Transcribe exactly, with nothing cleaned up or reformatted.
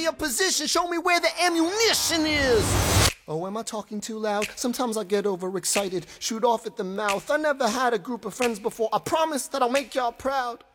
a position. Show me where the ammunition is. Oh, am I talking too loud? Sometimes I get overexcited, shoot off at the mouth. I never had a group of friends before. I promise that I'll make y'all proud.